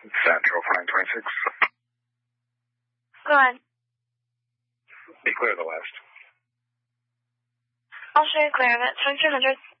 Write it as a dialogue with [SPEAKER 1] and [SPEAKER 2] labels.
[SPEAKER 1] Central 926.
[SPEAKER 2] Go ahead.
[SPEAKER 1] Be clear of the west.
[SPEAKER 2] I'll show you clear of it. 2200.